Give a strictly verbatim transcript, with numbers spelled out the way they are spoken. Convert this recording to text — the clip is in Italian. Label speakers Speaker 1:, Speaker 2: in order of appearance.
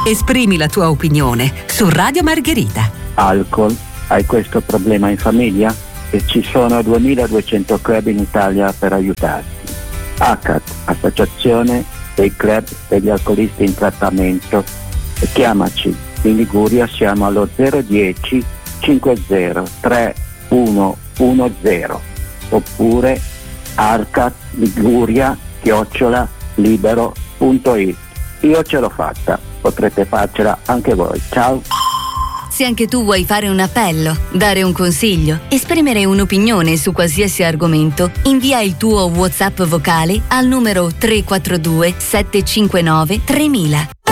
Speaker 1: Esprimi la tua opinione su Radio Margherita.
Speaker 2: Alcol, hai questo problema in famiglia? E ci sono duemiladuecento club in Italia per aiutarti. A C A T, Associazione dei Club degli Alcolisti in Trattamento. E chiamaci, in Liguria siamo allo zero dieci cinquanta tre uno uno zero oppure arcat liguria chiocciola libero punto it. Io ce l'ho fatta, potrete farcela anche voi. Ciao.
Speaker 3: Se anche tu vuoi fare un appello, dare un consiglio, esprimere un'opinione su qualsiasi argomento, invia il tuo WhatsApp vocale al numero tre quattro due sette cinque nove tremila.